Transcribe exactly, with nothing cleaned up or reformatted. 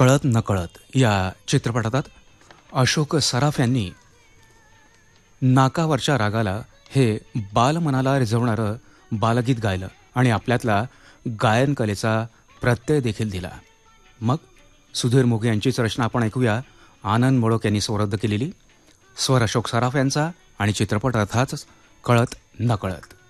कळत नकळत या चित्रपटात अशोक सराफ यांनी नाकावरच्या रागाला हे बालमनाला रिझवणारं बालगीत गायलं आणि आपल्यातला गायनकलेचा प्रत्यय देखील दिला. मग सुधीर मोघे यांचीच रचना आपण ऐकूया. आनंद मोळक यांनी स्वरबद्ध केलेली. स्वर अशोक सराफ यांचा आणि चित्रपट अर्थातच कळत नकळत.